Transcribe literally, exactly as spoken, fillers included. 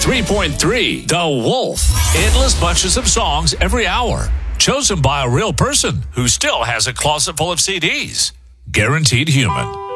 ninety-three point three, The Wolf. Endless bunches of songs every hour, chosen by a real person who still has a closet full of C Ds. Guaranteed human.